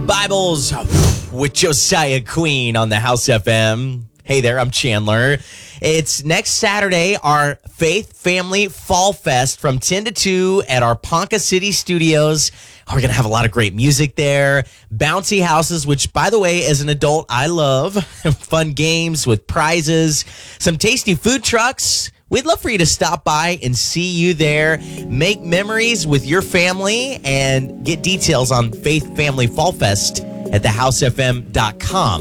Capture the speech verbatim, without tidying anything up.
Bibles with Josiah Queen on the House F M. Hey there, I'm Chandler. It's next Saturday, our Faith Family Fall Fest from ten to two at our Ponca City Studios. We're going to have a lot of great music there. Bouncy houses, which, by the way, as an adult, I love. Fun games with prizes. Some tasty food trucks. We'd love for you to stop by and see you there. Make memories with your family and get details on Faith Family Fall Fest at the house f m dot com.